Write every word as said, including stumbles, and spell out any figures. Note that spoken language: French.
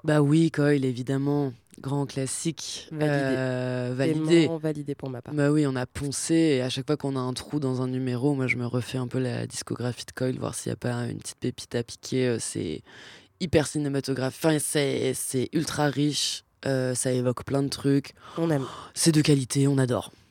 Bah oui, Coil, évidemment. Grand classique. Validé. Euh, validé. Paiement validé pour ma part. Bah oui, on a poncé et à chaque fois qu'on a un trou dans un numéro, moi je me refais un peu la discographie de Coil, voir s'il n'y a pas une petite pépite à piquer. Euh, C'est hyper cinématographique, enfin, c'est, c'est ultra riche, euh, ça évoque plein de trucs. On aime. C'est de qualité, on adore.